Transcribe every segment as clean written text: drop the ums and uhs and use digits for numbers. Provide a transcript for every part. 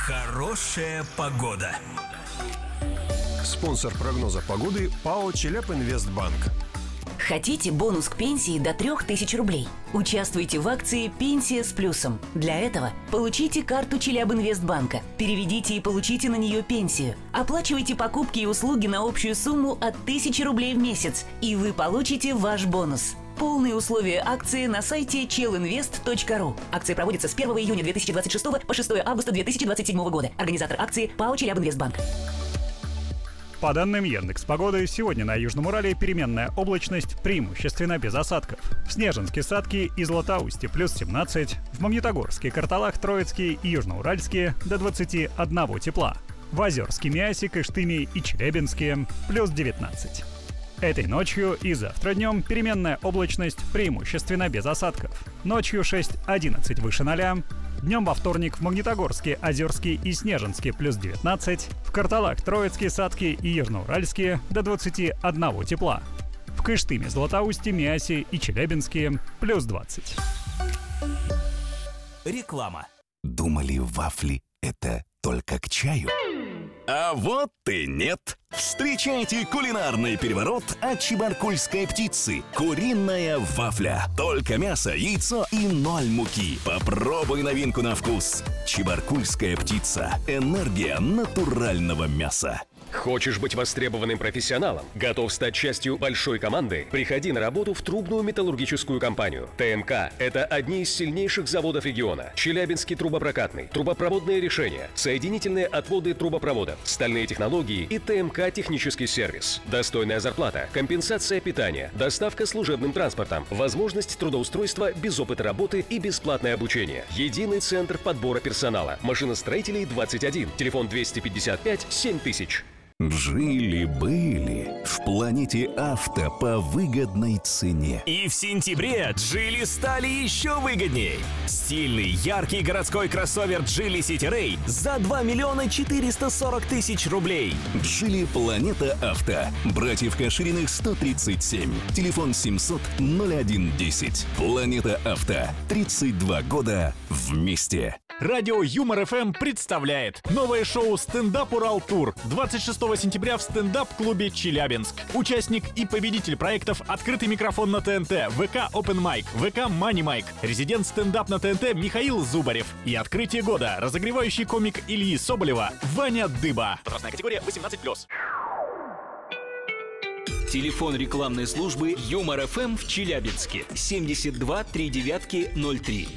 Хорошая погода. Спонсор прогноза погоды ПАО «Челябинвестбанк». Хотите бонус к пенсии до 3000 рублей? Участвуйте в акции «Пенсия с плюсом». Для этого получите карту Челябинвестбанка, переведите и получите на нее пенсию. Оплачивайте покупки и услуги на общую сумму от 1000 рублей в месяц, и вы получите ваш бонус. Полные условия акции на сайте chelinvest.ru. Акция проводится с 1 июня 2026 по 6 августа 2027 года. Организатор акции ПАО «Челябинвестбанк». По данным Яндекс.Погоды, сегодня на Южном Урале переменная облачность, преимущественно без осадков. В Снежинске, Садке и Златоусте плюс 17, в Магнитогорске, Карталах, Троицке и Южноуральске до 21 тепла. В Озерске, Миасе, Кыштыме и Челябинске плюс 19. Этой ночью и завтра днем переменная облачность, преимущественно без осадков. Ночью 6-11 выше 0. Днем во вторник в Магнитогорске, Озерске и Снежинске плюс 19. В Карталах, Троицке, Садке и Южноуральске до 21 тепла. В Кыштыме, Златоусте, Миасе и Челябинске плюс 20. Реклама. Думали, вафли — это только к чаю? А вот и нет! Встречайте кулинарный переворот от чебаркульской птицы. Куриная вафля. Только мясо, яйцо и 0 муки. Попробуй новинку на вкус. Чебаркульская птица. Энергия натурального мяса. Хочешь быть востребованным профессионалом? Готов стать частью большой команды? Приходи на работу в трубную металлургическую компанию. ТМК – это одни из сильнейших заводов региона. Челябинский трубопрокатный, трубопроводные решения, соединительные отводы трубопроводов, стальные технологии и ТМК технический сервис. Достойная зарплата, компенсация питания, доставка служебным транспортом, возможность трудоустройства без опыта работы и бесплатное обучение. Единый центр подбора персонала. Машиностроителей 21. Телефон 255 7000. Жили-были в Планете Авто по выгодной цене. И в сентябре Джили стали еще выгоднее. Стильный, яркий городской кроссовер Geely City Ray за 2 миллиона 440 тысяч рублей. Жили Планета Авто. Братьев Кашириных 137. Телефон 700 0110. Планета Авто. 32 года вместе. Радио Юмор ФМ представляет новое шоу «Стендап Урал Тур» 26 сентября в стендап-клубе «Челябинск». Участник и победитель проектов «Открытый микрофон» на ТНТ, ВК Open Mic, ВК Money Mic, резидент стендап на ТНТ Михаил Зубарев и открытие года разогревающий комик Ильи Соболева Ваня Дыба. Возрастная категория 18+. Телефон рекламной службы Юмор ФМ в Челябинске 72 39 03.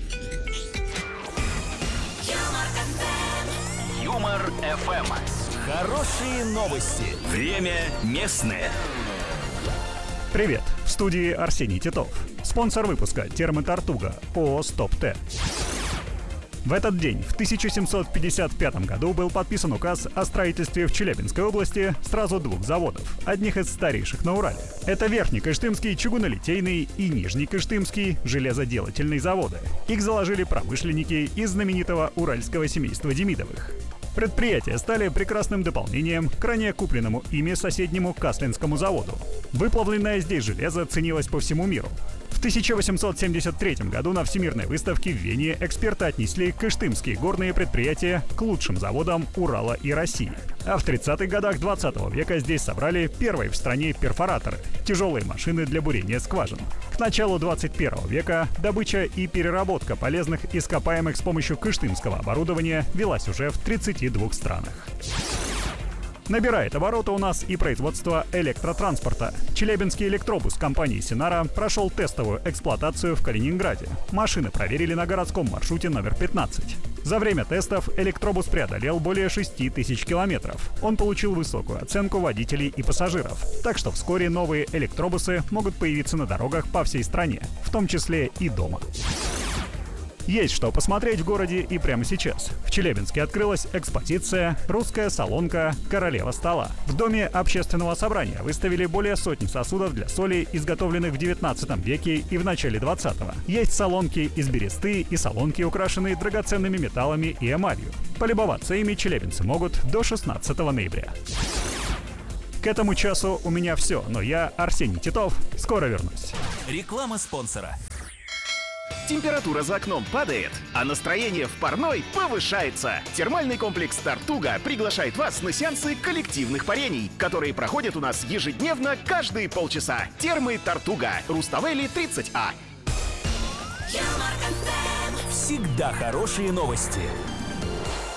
Юмор ФМ. Хорошие новости. Время местное. Привет! В студии Арсений Титов. Спонсор выпуска «Термотортуга» ООО «Стоп-Т». В этот день, в 1755 году, был подписан указ о строительстве в Челябинской области сразу 2 заводов, одних из старейших на Урале. Это Верхнекыштымский чугунолитейный и Нижнекыштымский железоделательный заводы. Их заложили промышленники из знаменитого уральского семейства Демидовых. Предприятия стали прекрасным дополнением к ранее купленному ими соседнему Каслинскому заводу. Выплавленное здесь железо ценилось по всему миру. В 1873 году на Всемирной выставке в Вене эксперты отнесли кыштымские горные предприятия к лучшим заводам Урала и России. А в 30-х годах 20 века здесь собрали первые в стране перфораторы – тяжелые машины для бурения скважин. К началу 21 века добыча и переработка полезных ископаемых с помощью кыштымского оборудования велась уже в 32 странах. Набирает обороты у нас и производство электротранспорта. Челябинский электробус компании «Синара» прошел тестовую эксплуатацию в Калининграде. Машины проверили на городском маршруте номер 15. За время тестов электробус преодолел более 6000 километров. Он получил высокую оценку водителей и пассажиров. Так что вскоре новые электробусы могут появиться на дорогах по всей стране, в том числе и дома. Есть что посмотреть в городе и прямо сейчас. В Челябинске открылась экспозиция «Русская солонка. Королева стола». В Доме общественного собрания выставили более сотни сосудов для соли, изготовленных в 19 веке и в начале 20-го. Есть солонки из бересты и солонки, украшенные драгоценными металлами и эмалью. Полюбоваться ими челябинцы могут до 16 ноября. К этому часу у меня все, но я, Арсений Титов, скоро вернусь. Реклама спонсора. температура за окном падает, а настроение в парной повышается. Термальный комплекс «Тартуга» приглашает вас на сеансы коллективных парений, которые проходят у нас ежедневно каждые полчаса. Термы «Тартуга», Руставели 30А. Всегда хорошие новости.